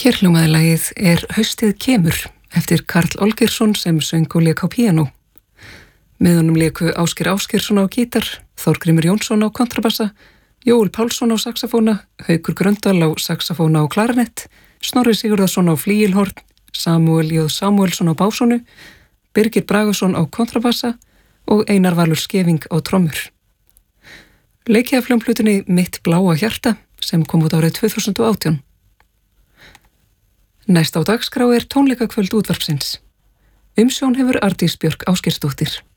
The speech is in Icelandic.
Hér hljómaði lagið Haustið kemur eftir Karl Olgeirsson sem söng og lék á píanó. Með honum léku Ásgeir Ásgeirsson á gítar, Þorgrímur Jónsson á kontrabassa, Jóel Pálsson á saxafóna, Haukur Gröndal á saxafóna og klarinett, Snorri Sigurðarson á flígilhorn, Samúel J. Samúelsson á básónu, Birgir Bragason á kontrabassa og Einar Valur Skeving á trommur. Leikið af hljómplötunni Mitt bláa hjarta sem kom út árið 2018. Næst á dagskrá tónleikakvöld útvarpsins. Umsjón hefur Ardís Björk Ásgeirsdóttir.